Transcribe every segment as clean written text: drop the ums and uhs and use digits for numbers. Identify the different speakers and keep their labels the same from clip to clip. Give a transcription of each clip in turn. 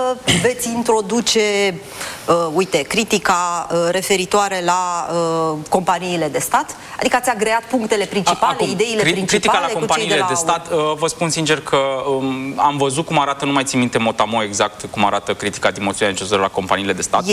Speaker 1: veți introduce, uite, critica referitoare la companiile de stat? Adică ați agreat punctele principale, ideile principale?
Speaker 2: Critica la companiile de stat, vă spun sincer că am văzut cum arată, nu mai țin minte motamo exact cum arată critica din moțiunea de cenzură la companiile de stat.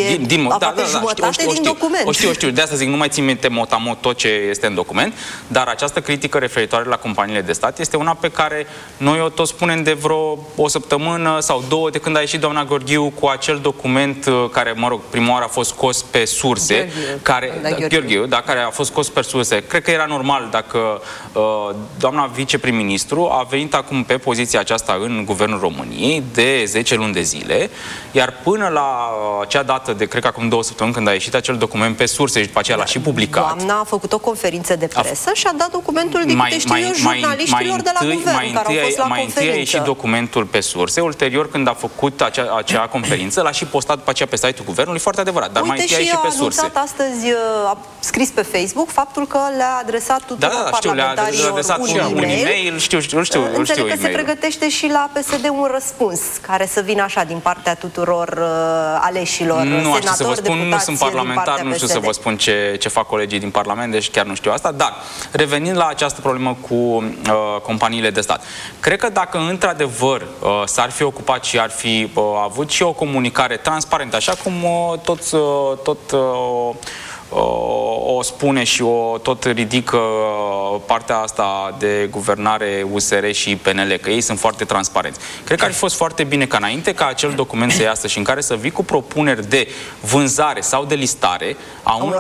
Speaker 2: Știu, de asta zic, nu mai țin minte motamo tot ce este în document, dar această critică referitoare la companiile de stat este una pe care noi o tot spunem de vreo o săptămână sau două de când a ieșit doamna Gheorghiu cu acel document care, mă rog, prima oară a fost scos pe surse, care a fost scos pe surse. Cred că era normal dacă doamna viceprim-ministru a venit acum pe poziția aceasta în Guvernul României de 10 luni de zile, iar până la acea dată de, cred că acum 2 săptămâni, când a ieșit acel document pe surse și după aceea l-a și publicat.
Speaker 1: Doamna a făcut o conferință de presă și a dat documentul, din câte știu eu, jurnaliștilor de la Guvern, care au fost la conferință. Mai întâi a ieșit documentul pe surse, ulterior, când a făcut acea conferință, l-a și postat după aceea pe site-ul Guvernului, foarte adevărat, dar mai întâi a ieșit pe surse. Uite, și a anunțat astăzi, a scris pe Facebook faptul că le-a adresat tuturor parlamentarilor un e-mail. Înțeleg că se pregătește și la PSD un răspuns care să vină așa din partea tuturor aleșilor, senatori, deputați.
Speaker 2: Nu sunt parlamentar, nu știu să vă spun ce fac colegii din Parlament, deci chiar nu știu asta, dar revenind la această problemă cu companiile de stat, cred că dacă într-adevăr s-ar fi ocupat și ar fi avut și o comunicare transparentă, așa cum tot o spune și o tot ridică partea asta de guvernare USR și PNL, că ei sunt foarte transparenți. Cred că ar fi fost foarte bine ca înainte ca acel document să iasă și în care să vii cu propuneri de vânzare sau de listare a unor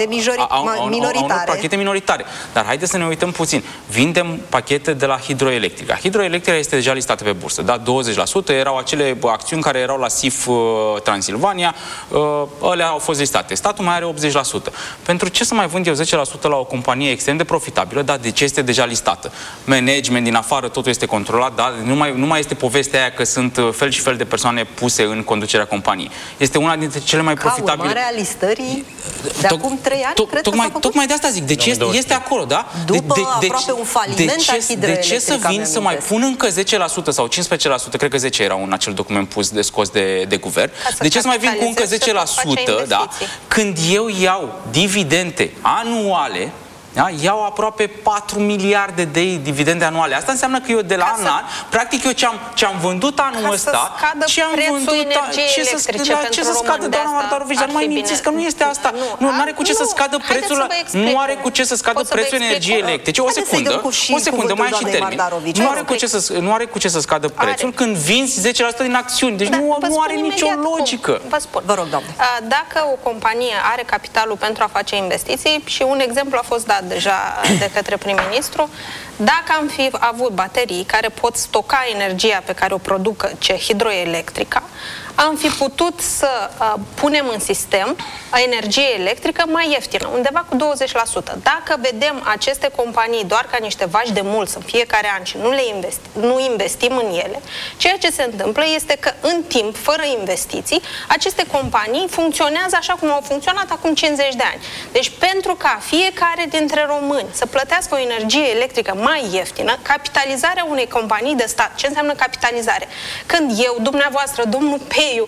Speaker 2: pachete minoritare. Dar haideți să ne uităm puțin. Vindem pachete de la Hidroelectrica. Hidroelectrica este deja listată pe bursă. Da, 20% erau acele acțiuni care erau la SIF Transilvania, alea au fost listate. Statul mai are 80%. Pentru ce să mai vând eu 10% la o companie extrem de profitabilă, dar de ce este deja listată? Management din afară, totul este controlat, dar nu mai este povestea aia că sunt fel și fel de persoane puse în conducerea companiei. Este una dintre cele mai profitabile.
Speaker 1: Ca urmare a listării de acum 3 ani, cred că s-a făcut?
Speaker 2: Tocmai de asta zic. Deci este acolo, da?
Speaker 1: După aproape un faliment a Hidroelectrica.
Speaker 2: De ce să vin să mai pun încă 10% sau 15%, cred că 10 erau în acel document pus de scos de guvern. De ce să mai vin cu încă 10%, da? Când eu iau dividende anuale, da? Iau aproape 4 miliarde de dividende anuale. Asta înseamnă că eu de la an, practic eu ce am vândut anul ăsta, ce am vândut, ce să scadă, doamna Martarovici, dar nu mai mințiți că nu este asta. Nu are cu ce să scadă prețul, nu are cu ce să scadă prețul energiei electrice. O secundă, mai am și termin. Nu are cu ce să scadă prețul când vinzi 10% din acțiuni. Deci nu are nicio logică.
Speaker 3: Vă spun.
Speaker 1: Vă rog, doamne.
Speaker 3: Dacă o companie are capitalul pentru a face investiții, și un exemplu a fost dat deja de către prim-ministru, dacă am fi avut baterii care pot stoca energia pe care o produce Hidroelectrica, am fi putut să punem în sistem energie electrică mai ieftină, undeva cu 20%. Dacă vedem aceste companii doar ca niște vaci de mulți în fiecare an și nu investim în ele, ceea ce se întâmplă este că în timp, fără investiții, aceste companii funcționează așa cum au funcționat acum 50 de ani. Deci pentru ca fiecare dintre români să plătească o energie electrică mai ieftină, capitalizarea unei companii de stat, ce înseamnă capitalizare? Când eu, dumneavoastră, domnul Peiu,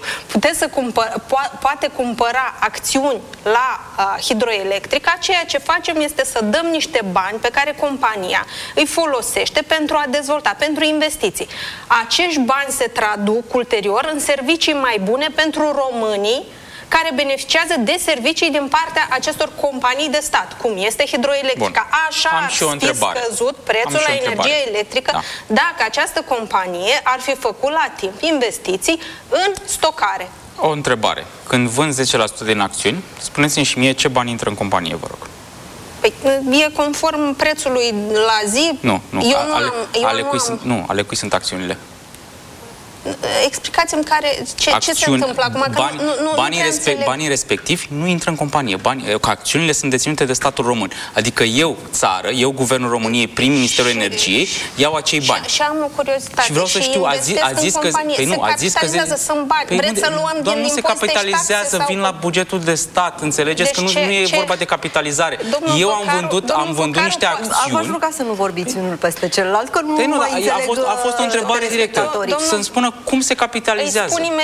Speaker 3: poate cumpăra acțiuni la Hidroelectrica, ceea ce facem este să dăm niște bani pe care compania îi folosește pentru a dezvolta, pentru investiții. Acești bani se traduc ulterior în servicii mai bune pentru românii care beneficiază de servicii din partea acestor companii de stat, cum este Hidroelectrica. Așa ar fi scăzut prețul la energie electrică dacă această companie ar fi făcut la timp investiții în stocare.
Speaker 2: O întrebare. Când vând 10% din acțiuni, spuneți-mi și mie ce bani intră în companie, vă rog.
Speaker 3: Păi, e conform prețului la zi?
Speaker 2: Nu. Ale cui sunt acțiunile?
Speaker 3: Explicați-mi ce se întâmplă acum.
Speaker 2: Banii respectivi nu intră în companie. Acțiunile sunt deținute de statul român. Adică eu, țară, eu, Guvernul României, prin Ministerul Energiei, iau acei bani.
Speaker 3: Și am o curiozitate.
Speaker 2: Și vreau să știu, a zis că...
Speaker 3: sunt bani. Vreți să luăm din
Speaker 2: nu se capitalizează, vin la bugetul de stat. Înțelegeți că nu e vorba de capitalizare. Eu am vândut niște acțiuni.
Speaker 1: V-aș ruga să nu vorbiți unul peste celălalt, că nu mai înțeleg.
Speaker 2: A fost o întrebare directă. Să-mi spună cum se capitalizează.